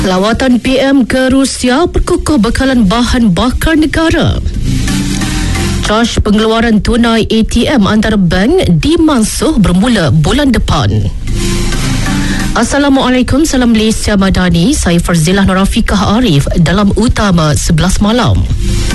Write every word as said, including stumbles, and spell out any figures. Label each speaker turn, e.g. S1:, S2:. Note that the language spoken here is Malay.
S1: Lawatan P M ke Rusia perkukuh bekalan bahan bakar negara. Caj pengeluaran tunai A T M antara bank dimansuh bermula bulan depan. Assalamualaikum, salam Malaysia Madani. Saya Farzilah Norafikah Arif dalam Utama sebelas malam.